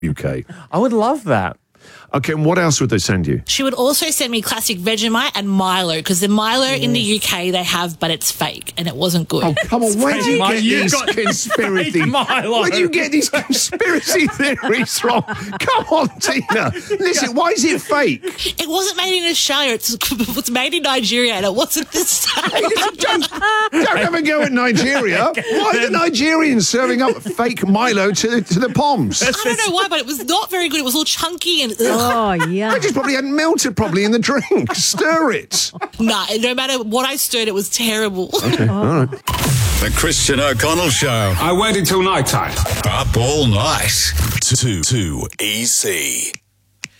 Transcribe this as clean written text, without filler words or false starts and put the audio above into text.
UK. I would love that. Okay, and what else would they send you? She would also send me classic Vegemite and Milo, because the Milo in the UK they have, but it's fake and it wasn't good. Oh, come on, where do you get these got conspiracy... fake Milo. Where do you get these conspiracy theories from? Come on, Tina. Listen, why is it fake? It wasn't made in Australia. It was made in Nigeria, and it wasn't this stage. Don't have a go at Nigeria. Why are the Nigerians serving up fake Milo to the Poms? I don't know why, but it was not very good. It was all chunky and... Oh, yeah. They just probably hadn't melted properly in the drink. Stir it. Nah, no matter what I stirred, it was terrible. Okay, all right. The Christian O'Connell Show. I waited till night time. Up all night. 2 EC.